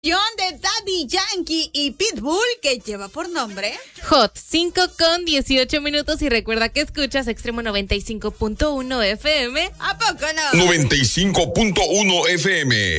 De Daddy Yankee y Pitbull, que lleva por nombre Hot 5:18 y recuerda que escuchas Extremo 95.1 FM. ¿A poco no? 95.1 FM.